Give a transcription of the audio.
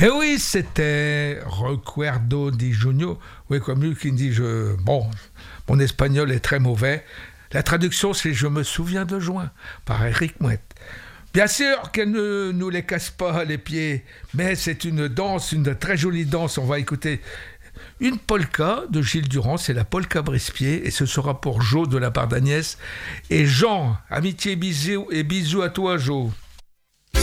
Et oui, c'était Recuerdo di Junio. Oui, comme lui qui dit, bon, mon espagnol est très mauvais. La traduction, c'est Je me souviens de juin, par Eric Mouette. Bien sûr qu'elle ne nous les casse pas les pieds, mais c'est une danse, une très jolie danse. On va écouter une polka de Gilles Durand, c'est la polka Brispier, et ce sera pour Jo de la part d'Agnès. Et Jean, amitié, bisous et bisous à toi, Jo.